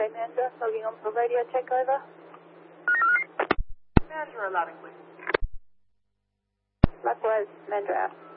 Okay, Mandra, logging on for radio check over. Mandra, loud and clear. Likewise, Mandra out.